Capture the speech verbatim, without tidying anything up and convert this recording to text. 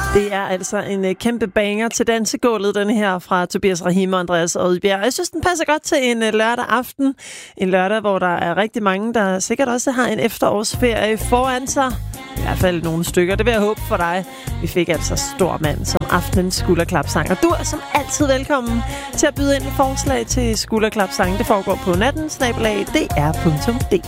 Det er altså en uh, kæmpe banger til dansegulvet, den her fra Tobias Rahim og Andreas Odbjerg. Jeg synes, den passer godt til en uh, lørdag aften. En lørdag, hvor der er rigtig mange, der sikkert også har en efterårsferie foran sig. I hvert fald nogle stykker. Det vil jeg håbe for dig. Vi fik altså Stor Mand som aftenens skulderklapsang. Og du er som altid velkommen til at byde ind med forslag til skulderklapsang. Det foregår på natten snabel-a d r punktum d k.